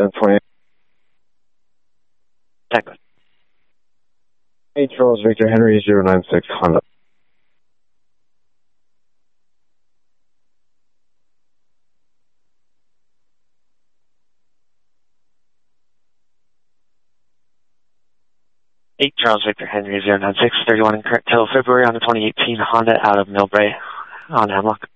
28. Technical. 8 Charles Victor Henry 096 Honda. Charles Victor Henry 096 31 incorrect till February on the 2018 Honda out of Millbrae on Hemlock.